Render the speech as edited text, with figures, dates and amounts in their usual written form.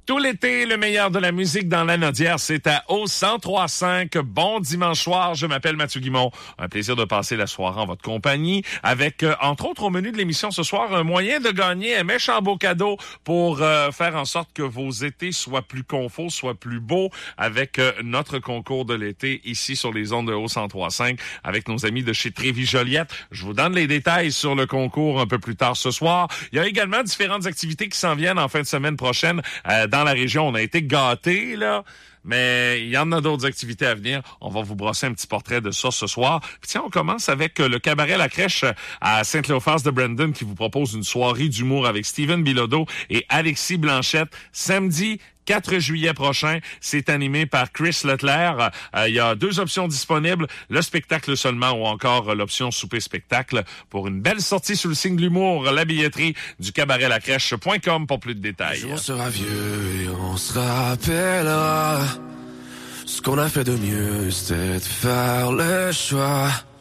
Tout l'été, le meilleur de la musique dans la Nodière, c'est à au 103.5. Bon dimanche soir, je m'appelle Mathieu Guimond. Un plaisir de passer la soirée en votre compagnie avec, entre autres, au menu de l'émission ce soir, un moyen de gagner un méchant beau cadeau pour faire en sorte que vos étés soient plus confos, soient plus beaux avec notre concours de l'été ici sur les ondes de Haut 103.5 avec nos amis de chez Trévis-Joliette. Je vous donne les détails sur le concours un peu plus tard ce soir. Il y a également différentes activités qui s'en viennent en fin de semaine prochaine dans la région. On a été gâtés, là. Mais il y en a d'autres activités à venir. On va vous brosser un petit portrait de ça ce soir. Puis tiens, on commence avec le cabaret La Crèche à Saint-Cléophas de Brandon qui vous propose une soirée d'humour avec Steven Bilodeau et Alexis Blanchette samedi 4 juillet prochain. C'est animé par Chris Leclerc. Il y a 2 options disponibles, le spectacle seulement ou encore l'option souper-spectacle. Pour une belle sortie sous le signe de l'humour, la billetterie du cabaretlacrèche.com pour plus de détails. On sera vieux et on se rappellera. Ce qu'on a fait de mieux, c'était de faire le choix